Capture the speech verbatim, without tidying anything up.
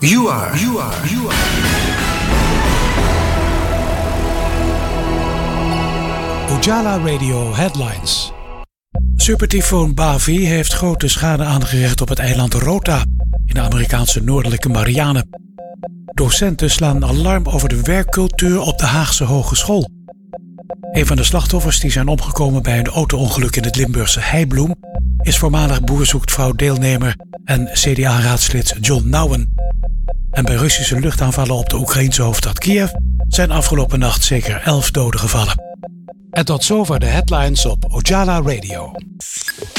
You are, you are, you are. Ojala Radio Headlines. Supertyfoon Bavi heeft grote schade aangericht op het eiland Rota in de Amerikaanse noordelijke Marianen. Docenten slaan alarm over de werkcultuur op de Haagse Hogeschool. Een van de slachtoffers die zijn omgekomen bij een auto-ongeluk in het Limburgse Heibloem is voormalig Boer zoekt vrouw deelnemer en C D A-raadslid John Nouwen. En bij Russische luchtaanvallen op de Oekraïense hoofdstad Kiev zijn afgelopen nacht zeker elf doden gevallen. En tot zover de headlines op Ojala Radio.